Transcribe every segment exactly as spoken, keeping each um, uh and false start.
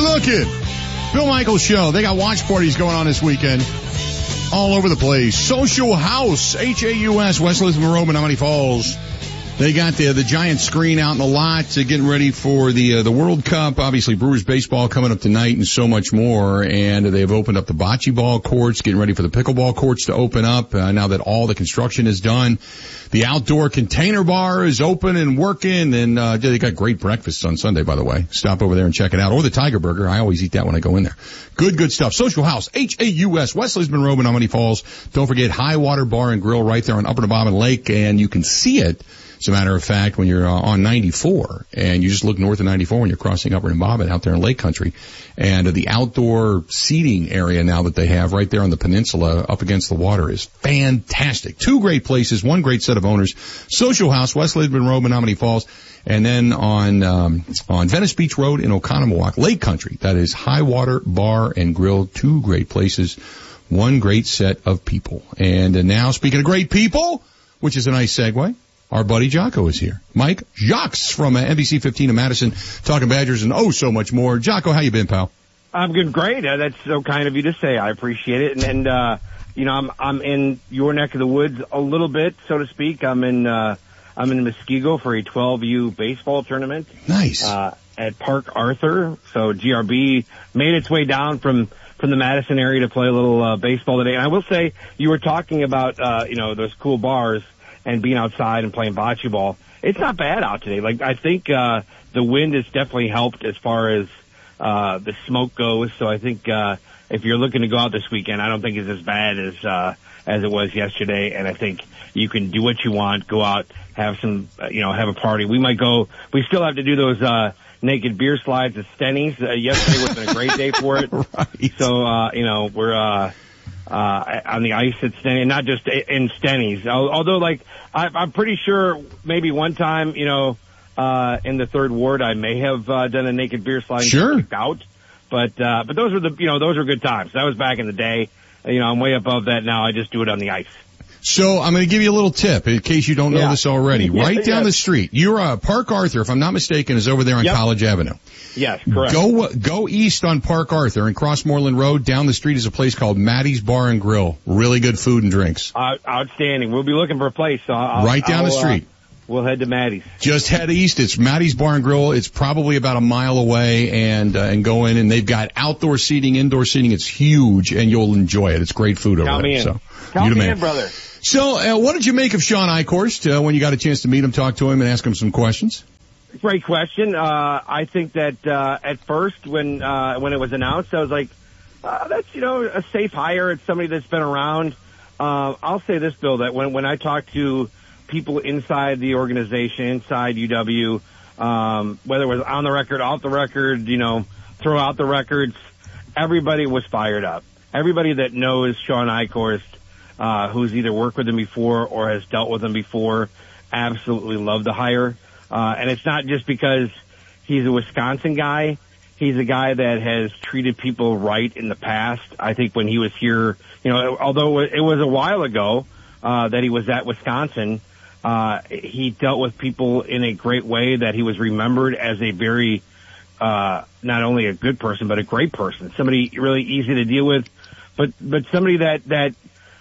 looking? Bill Michaels Show. They got watch parties going on this weekend all over the place. Social House, H A U S, West Lisbon, Monroe, Menominee Falls. They got the the giant screen out in the lot, uh, getting ready for the uh, the World Cup. Obviously, Brewers baseball coming up tonight, and so much more. And they've opened up the bocce ball courts, getting ready for the pickleball courts to open up. Uh, now that all the construction is done, the outdoor container bar is open and working. And uh, they got great breakfasts on Sunday, by the way. Stop over there and check it out, or the Tiger Burger. I always eat that when I go in there. Good, good stuff. Social House, H A U S, West Lisbon, Monroe, Menominee Falls. Don't forget High Water Bar and Grill right there on Upper Nebaman Lake, and you can see it. As a matter of fact, when you're uh, on ninety-four, and you just look north of ninety-four when you're crossing Upper Nebaman out there in Lake Country, and uh, the outdoor seating area now that they have right there on the peninsula up against the water is fantastic. Two great places, one great set of owners. Social House, West Lisbon Road, Menominee Falls, and then on um, on Venice Beach Road in Oconomowoc, Lake Country. That is High Water Bar and Grill, two great places, one great set of people. And uh, now, speaking of great people, which is a nice segue, our buddy Jocko is here. Mike Jacques from uh, N B C fifteen in Madison, talking Badgers and oh so much more. Jocko, how you been, pal? I'm good, great. Uh, that's so kind of you to say. I appreciate it. And, and uh, you know, I'm I'm in your neck of the woods a little bit, so to speak. I'm in uh, I'm in Muskego for a twelve U baseball tournament. Nice. Uh, at Park Arthur. So G R B made its way down from from the Madison area to play a little uh, baseball today. And I will say, you were talking about uh, you know those cool bars and being outside and playing bocce ball. It's not bad out today. Like, I think, uh, the wind has definitely helped as far as, uh, the smoke goes. So I think, uh, if you're looking to go out this weekend, I don't think it's as bad as, uh, as it was yesterday. And I think you can do what you want, go out, have some, uh, you know, have a party. We might go, we still have to do those, uh, naked beer slides at Stenny's. Uh, yesterday would have been a great day for it. Right. So, uh, you know, we're, uh, Uh, on the ice at Stenny, not just in Stenny's. Although, like, I, I'm pretty sure maybe one time, you know, uh, in the third ward, I may have, uh, done a naked beer slide and sure. kicked out. But, uh, but those were the, you know, those were good times. That was back in the day. You know, I'm way above that now. I just do it on the ice. So I'm going to give you a little tip in case you don't know yeah. this already. Yeah, right down yes. the street, you're uh, Park Arthur, if I'm not mistaken, is over there on yep. College Avenue. Yes, correct. Go go east on Park Arthur and cross Moreland Road. Down the street is a place called Maddie's Bar and Grill. Really good food and drinks. Uh, outstanding. We'll be looking for a place. So I'll, right down I'll, the street. Uh, we'll head to Maddie's. Just head east. It's Maddie's Bar and Grill. It's probably about a mile away, and uh, and go in, and they've got outdoor seating, indoor seating. It's huge, and you'll enjoy it. It's great food over Count there. Me in. So, Count you the me man. in, brother. So, uh, what did you make of Sean Eichhorst uh, when you got a chance to meet him, talk to him, and ask him some questions? Great question. Uh, I think that, uh, at first when, uh, when it was announced, I was like, uh, that's, you know, a safe hire. It's somebody that's been around. Uh, I'll say this, Bill, that when, when I talk to people inside the organization, inside U W, um, whether it was on the record, off the record, you know, throw out the records, everybody was fired up. Everybody that knows Sean Eichhorst, uh, who's either worked with him before or has dealt with him before, absolutely loved the hire. Uh, and it's not just because he's a Wisconsin guy. He's a guy that has treated people right in the past. I think when he was here, you know, although it was a while ago, uh, that he was at Wisconsin, uh, he dealt with people in a great way, that he was remembered as a very, uh, not only a good person, but a great person. Somebody really easy to deal with, but, but somebody that, that,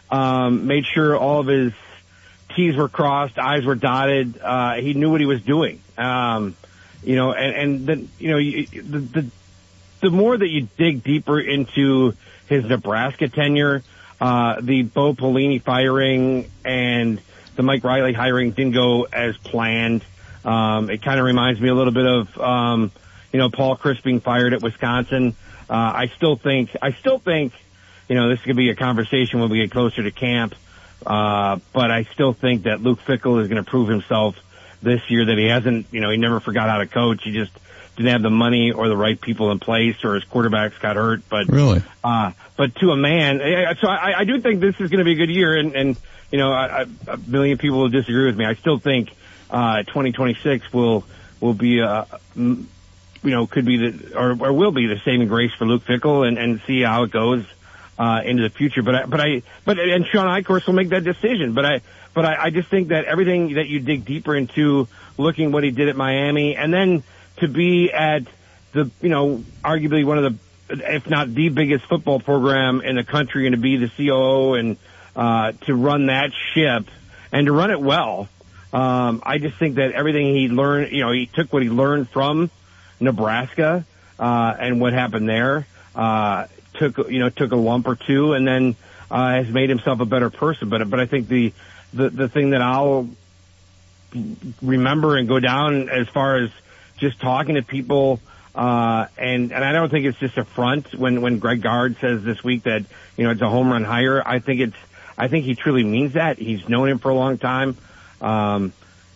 um, made sure all of his T's were crossed, I's were dotted. Uh, he knew what he was doing. Um, you know, and, and then, you know, you, the, the, the more that you dig deeper into his Nebraska tenure, uh, the Bo Pelini firing and the Mike Riley hiring didn't go as planned. Um, it kind of reminds me a little bit of, um, you know, Paul Chryst being fired at Wisconsin. Uh, I still think, I still think, you know, this could be a conversation when we get closer to camp. Uh, but I still think that Luke Fickell is going to prove himself this year, that he hasn't, you know, he never forgot how to coach. He just didn't have the money or the right people in place, or his quarterbacks got hurt. But, really, uh, but to a man, so I, I do think this is going to be a good year. And, and, you know, I, I, a million people will disagree with me. I still think, uh, twenty twenty-six will, will be, uh, you know, could be the, or, or will be the saving grace for Luke Fickell, and, and see how it goes. Uh, into the future, but I, but I, but, and Sean Eichhorst will make that decision, but I, but I, I just think that everything that you dig deeper into, looking what he did at Miami, and then to be at the, you know, arguably one of the, if not the biggest football program in the country, and to be the C O O and, uh, to run that ship and to run it well. Um, I just think that everything he learned, you know, he took what he learned from Nebraska, uh, and what happened there, uh, took, you know, took a lump or two, and then, uh, has made himself a better person. But, but I think the, the, the thing that I'll remember and go down as far as just talking to people, uh, and, and I don't think it's just a front when, when Greg Gard says this week that, you know, it's a home run hire. I think it's, I think he truly means that. He's known him for a long time. Um,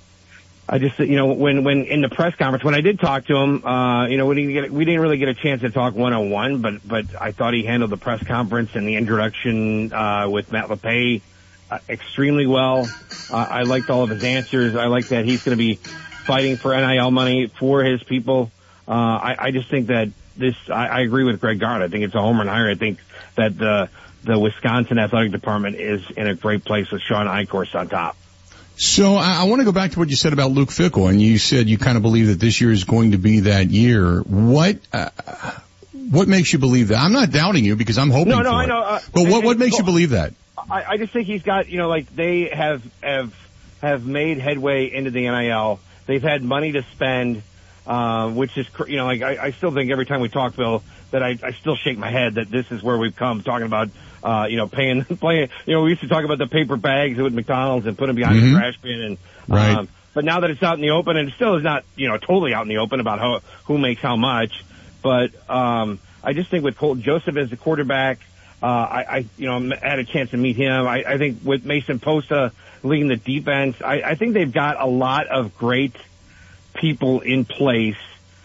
I just, you know, when, when in the press conference, when I did talk to him, uh, you know, we didn't get, we didn't really get a chance to talk one-on-one, but, but I thought he handled the press conference and the introduction, uh, with Matt LePay, uh, extremely well. Uh, I liked all of his answers. I like that he's going to be fighting for N I L money for his people. Uh, I, I just think that this, I, I agree with Greg Gard. I think it's a home run hire. I think that the, the Wisconsin athletic department is in a great place with Sean Eichhorst on top. So I, I want to go back to what you said about Luke Fickell, and you said you kind of believe that this year is going to be that year. What uh, what makes you believe that? I'm not doubting you because I'm hoping no, no, for I it. know. Uh, but what and, what makes well, you believe that? I, I just think he's got, you know, like they have have have made headway into the N I L. They've had money to spend, uh, which is, you know, like I, I still think every time we talk, Bill, that I, I still shake my head that this is where we've come, talking about, uh, you know, paying, playing, you know, we used to talk about the paper bags with McDonald's and put them behind mm-hmm. the trash bin. And, right. um, but now that it's out in the open, and it still is not, you know, totally out in the open about how, who makes how much. But, um, I just think with Colton Joseph as the quarterback, uh, I, I, you know, I had a chance to meet him. I, I think with Mason Posta leading the defense, I, I think they've got a lot of great people in place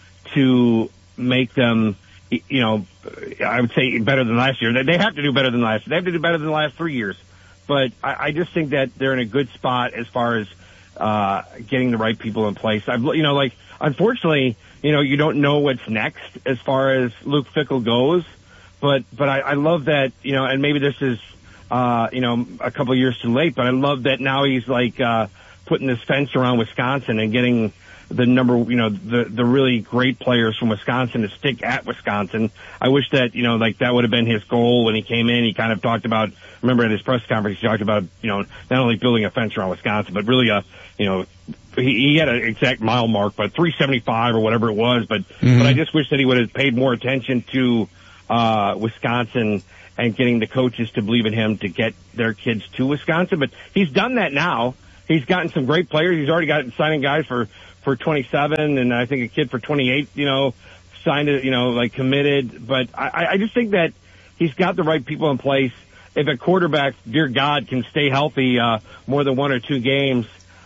to make them, you know, I would say better than last year. They have to do better than last year. They have to do better than the last three years. But I, I just think that they're in a good spot as far as, uh, getting the right people in place. I've, you know, like, unfortunately, you know, you don't know what's next as far as Luke Fickell goes. But, but I, I love that, you know, and maybe this is, uh, you know, a couple of years too late, but I love that now he's like, uh, putting this fence around Wisconsin and getting the number, you know, the, the really great players from Wisconsin to stick at Wisconsin. I wish that, you know, like that would have been his goal when he came in. He kind of talked about, remember at his press conference, he talked about, you know, not only building a fence around Wisconsin, but really a, you know, he, he had an exact mile mark, but three seventy-five or whatever it was. But, mm-hmm. but I just wish that he would have paid more attention to, uh, Wisconsin and getting the coaches to believe in him to get their kids to Wisconsin. But he's done that now. He's gotten some great players. He's already got signing guys for, for twenty-seven, and I think a kid for twenty-eight, you know, signed it, you know, like committed. But I, I just think that he's got the right people in place. If a quarterback, dear God, can stay healthy, uh, more than one or two games,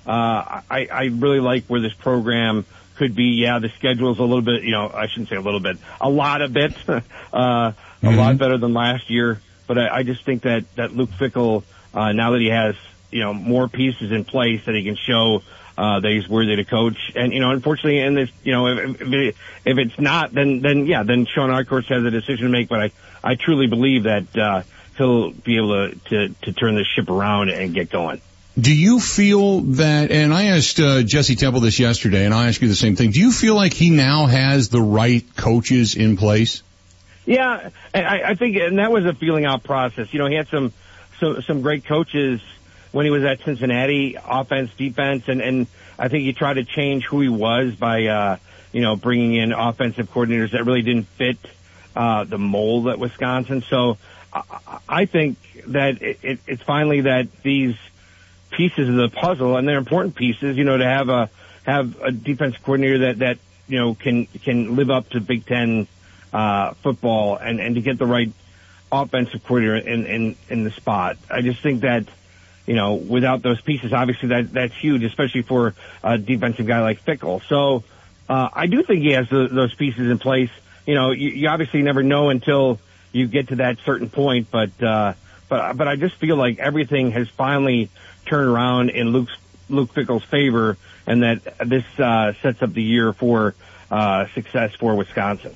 uh, I, I really like where this program could be. Yeah, the schedule's a little bit, you know, I shouldn't say a little bit, a lot of it, uh, mm-hmm. a lot better than last year. But I, I just think that, that Luke Fickell, uh, now that he has, you know, more pieces in place that he can show, uh, that he's worthy to coach. And, you know, unfortunately, in this, you know, if, if, it, if it's not, then, then, yeah, then Sean Eichhorst has a decision to make. But I, I truly believe that, uh, he'll be able to, to, to turn this ship around and get going. Do you feel that, and I asked uh, Jesse Temple this yesterday, and I'll ask you the same thing, do you feel like he now has the right coaches in place? Yeah, I, I think, and that was a feeling out process. You know, he had some, some, some great coaches when he was at Cincinnati, offense, defense, and, and I think he tried to change who he was by, uh, you know, bringing in offensive coordinators that really didn't fit, uh, the mold at Wisconsin. So I, I think that it, it, it's finally that these pieces of the puzzle, and they're important pieces, you know, to have a, have a defensive coordinator that, that, you know, can, can live up to Big Ten, uh, football and, and to get the right offensive coordinator in, in, in the spot. I just think that, you know, without those pieces, obviously that, that's huge, especially for a defensive guy like Fickell. So, uh, I do think he has the, those pieces in place. You know, you, you obviously never know until you get to that certain point, but, uh, but, but I just feel like everything has finally turned around in Luke's, Luke Fickell's favor, and that this, uh, sets up the year for, uh, success for Wisconsin.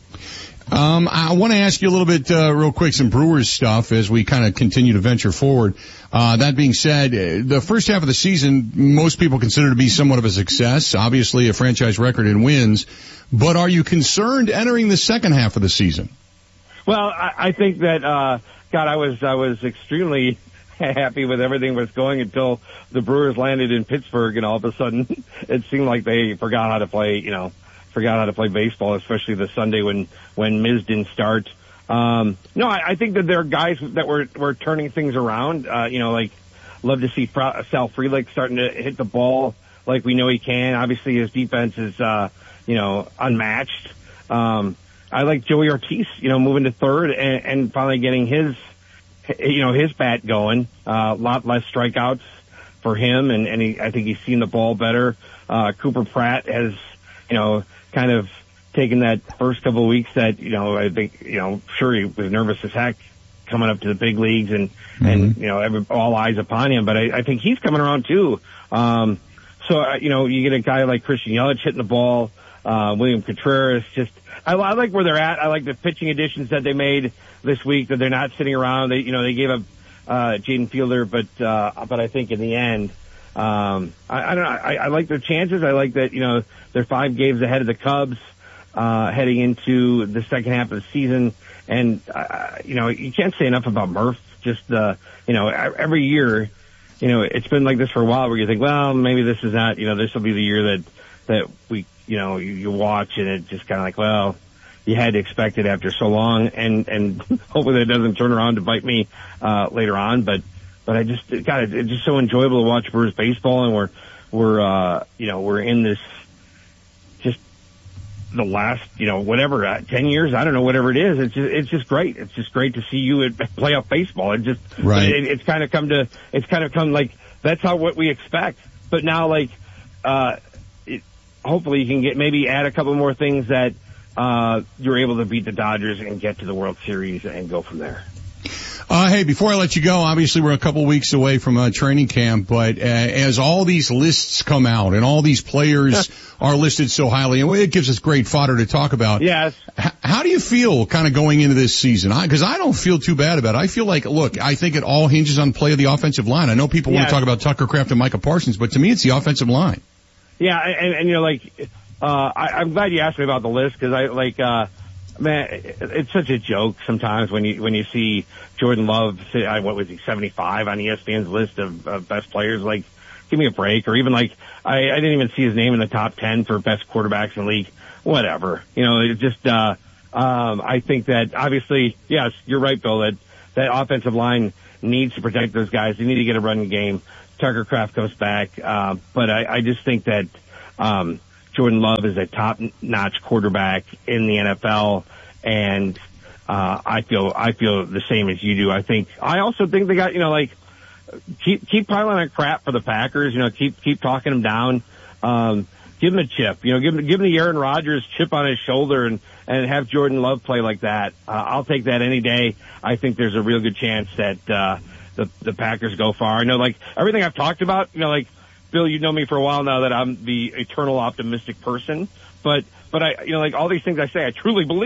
Um, I want to ask you a little bit, uh, real quick, some Brewers stuff as we kind of continue to venture forward. Uh, that being said, the first half of the season, most people consider to be somewhat of a success. Obviously, a franchise record in wins. But are you concerned entering the second half of the season? Well, I, I think that, uh, God, I was, I was extremely happy with everything was going until the Brewers landed in Pittsburgh, and all of a sudden it seemed like they forgot how to play, you know, forgot how to play baseball, especially the Sunday when, when Miz didn't start. Um, no, I, I think that there are guys that were, were turning things around. Uh, you know, like, love to see Fra- Sal Frelick starting to hit the ball like we know he can. Obviously his defense is, uh, you know, unmatched. Um, I like Joey Ortiz, you know, moving to third and, and finally getting his, you know, his bat going. A uh, lot less strikeouts for him, and, and he, I think he's seen the ball better. Uh, Cooper Pratt has, you know, kind of taken that first couple of weeks that, you know, I think, you know, sure he was nervous as heck coming up to the big leagues and, mm-hmm. and, you know, every, all eyes upon him, but I, I think he's coming around too. Um, so, uh, you know, you get a guy like Christian Yelich hitting the ball, uh, William Contreras, just, I, I like where they're at. I like the pitching additions that they made this week, that they're not sitting around. They, you know, they gave up, uh, Jaden Fielder, but, uh, but I think in the end, um, I, I don't know, I, I like their chances. I like that, you know, they're five games ahead of the Cubs, uh, heading into the second half of the season. And, uh, you know, you can't say enough about Murph. Just, uh, you know, every year, you know, it's been like this for a while where you think, well, maybe this is not, you know, this will be the year that, that we, you know, you, you watch and it just kind of like, well, you had to expect it after so long, and, and hopefully that doesn't turn around to bite me, uh, later on. But, but I just, God, it's just so enjoyable to watch Brewers baseball, and we're, we're, uh, you know, we're in this, just the last, you know, whatever, uh, ten years, I don't know, whatever it is. It's just, it's just great. It's just great to see you at playoff baseball. It just, right. it, it's kind of come to, it's kind of come like, that's how, what we expect. But now, like, uh, it, hopefully you can get, maybe add a couple more things that, uh, you're able to beat the Dodgers and get to the World Series and go from there. Uh, hey, before I let you go, obviously we're a couple weeks away from uh, training camp, but uh, as all these lists come out and all these players are listed so highly, and it gives us great fodder to talk about. Yes. H- how do you feel kind of going into this season? Because I, I don't feel too bad about it. I feel like, look, I think it all hinges on play of the offensive line. I know people yes. want to talk about Tucker Kraft and Micah Parsons, but to me it's the offensive line. Yeah, and, and you know, like, uh, I, I'm glad you asked me about the list, because I, like, uh, man, it's such a joke sometimes when you when you see Jordan Love, what was he, seventy-five on E S P N's list of, of best players. Like, give me a break. Or even like, I, I didn't even see his name in the top ten for best quarterbacks in the league. Whatever, you know. It just, uh, um, I think that obviously, yes, you're right, Bill. That that offensive line needs to protect those guys. They need to get a running game. Tucker Kraft goes back, uh, but I, I just think that. Um, Jordan Love is a top-notch quarterback in the N F L, and uh, I feel I feel the same as you do. I think I also think they got, you know, like, keep keep piling on crap for the Packers. You know, keep keep talking them down. Um, give them a chip. You know, give them give them the Aaron Rodgers chip on his shoulder, and and have Jordan Love play like that. Uh, I'll take that any day. I think there's a real good chance that uh, the the Packers go far. I know, like, everything I've talked about. You know, like, Bill, you know me for a while now that I'm the eternal optimistic person, but, but I, you know, like all these things I say, I truly believe.